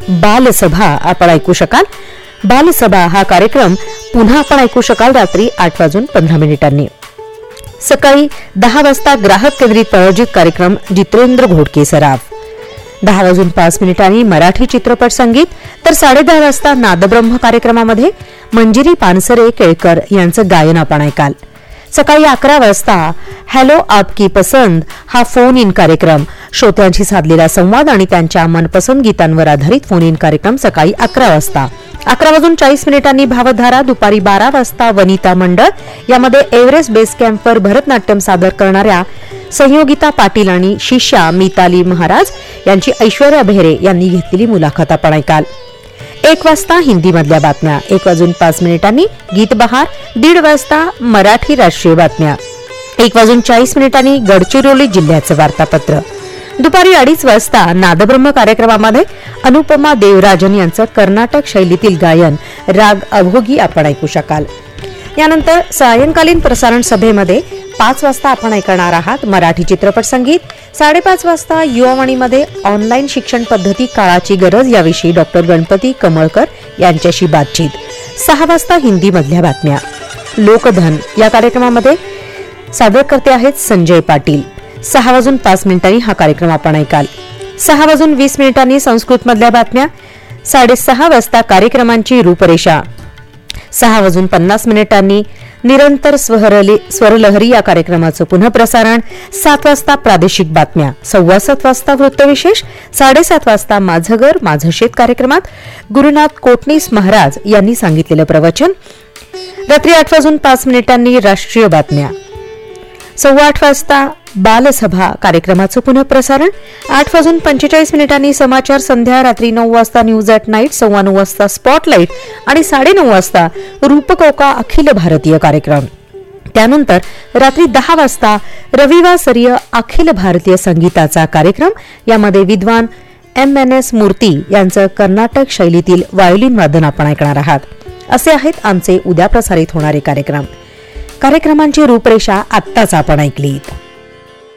बालसभा आपण ऐकू शकाल. बालसभा हा कार्यक्रम पुन्हा आपण ऐकू शकाल रात्री 8:15. सकाळी 10 वाजता ग्राहक केंद्रित प्रायोजित कार्यक्रम जितेंद्र घोडके सराव. 10:05 मराठी चित्रपट संगीत तर 10:30 वाजता नादब्रह्म कार्यक्रमामध्ये मंजिरी पानसरे केळकर यांचं गायन आपण ऐकाल. सकाळी 11 वाजता हॅलो आपकी पसंद हा फोन इन कार्यक्रम, श्रोत्यांशी साधलेला संवाद आणि त्यांच्या मनपसंद गीतांवर आधारित फोन इन कार्यक्रम सकाळी 11 वाजता. 11:40 भावधारा. दुपारी 12 वाजता वनिता मंडळ यामध्ये एव्हरेस्ट बेस कॅम्पवर भरतनाट्यम सादर करणाऱ्या संयोगिता पाटील आणि शिष्या मिताली महाराज यांची ऐश्वर्या बेहरे यांनी घेतलेली मुलाखत आपण ऐकाल. 1 वाजता हिंदीमधल्या बातम्या. 1:05 गीत बहार. 1:30 वाजता मराठी राष्ट्रीय बातम्या. 1:40 गडचिरोली जिल्ह्याचं वार्तापत्र. दुपारी 2:30 वाजता नादब्रह्म कार्यक्रमामध्ये अनुपमा देवराजन यांचं कर्नाटक शैलीतील गायन राग अभोगी आपण ऐकू शकाल. यानंतर सायंकालीन प्रसारण सभेमध्ये 5 वाजता आपण ऐकणार आहात मराठी चित्रपट संगीत. 5:30 वाजता युवावाणीमध्ये ऑनलाईन शिक्षण पद्धती काळाची गरज याविषयी डॉक्टर गणपती कमळकर यांच्याशी बातचीत. 6 वाजता हिंदीमधल्या बातम्या. लोकधन या कार्यक्रमामध्ये सादरकर्ते आहेत संजय पाटील. 6:05 हा कार्यक्रम आपण ऐकाल. 6:20 संस्कृतमधल्या बातम्या. 6:30 वाजता कार्यक्रमांची रूपरेषा. 6:50 निरंतर स्वरलहरी या कार्यक्रमाचं पुनःप्रसारण. 7 वाजता प्रादेशिक बातम्या. 7:15 वाजता वृत्तविशेष. 7:30 वाजता माझं घर माझं शेत कार्यक्रमात गुरुनाथ कोटणीस महाराज यांनी सांगितलेलं प्रवचन. रात्री 8:05 राष्ट्रीय बातम्या. 8:15 वाजता बालसभा कार्यक्रमाचं पुनःप्रसारण. 8:45 समाचार संध्या. रात्री 9 वाजता न्यूज ॲट नाईट. 9:15 वाजता स्पॉटलाईट आणि 9:30 वाजता रूपकोका अखिल भारतीय कार्यक्रम. त्यानंतर रात्री 10 वाजता रविवासरीय अखिल भारतीय संगीताचा कार्यक्रम. यामध्ये विद्वान MNS मूर्ती यांचं कर्नाटक शैलीतील व्हायोलिन वादन आपण ऐकणार आहात. असे आहेत आमचे उद्या प्रसारित होणारे कार्यक्रम. कार्यक्रमांची रूपरेषा आत्ताच आपण ऐकलीत.